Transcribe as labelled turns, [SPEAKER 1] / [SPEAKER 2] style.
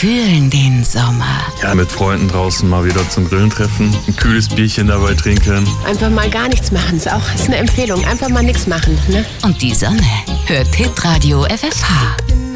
[SPEAKER 1] fühlen den Sommer.
[SPEAKER 2] Ja, mit Freunden draußen mal wieder zum Grillen treffen, ein kühles Bierchen dabei trinken.
[SPEAKER 3] Einfach mal gar nichts machen, ist eine Empfehlung. Einfach mal nichts machen, ne?
[SPEAKER 1] Und die Sonne hört Hitradio FFH.